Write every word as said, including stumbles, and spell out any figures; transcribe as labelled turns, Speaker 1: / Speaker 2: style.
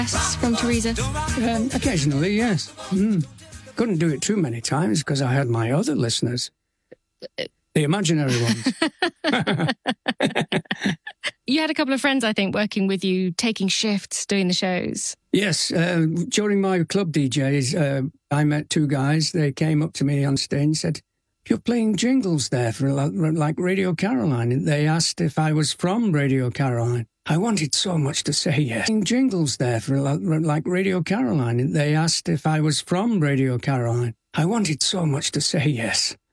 Speaker 1: Yes, from Teresa?
Speaker 2: Um, occasionally, yes. Mm. Couldn't do it too many times because I had my other listeners. The imaginary ones.
Speaker 1: You had a couple of friends, I think, working with you, taking shifts, doing the shows.
Speaker 2: Yes, uh, during my club D Js, uh, I met two guys. They came up to me on stage and said, "You're playing jingles there for like Radio Caroline." And they asked if I was from Radio Caroline. I wanted so much to say yes. Jingles there for like Radio Caroline. And they asked if I was from Radio Caroline. I wanted so much to say yes.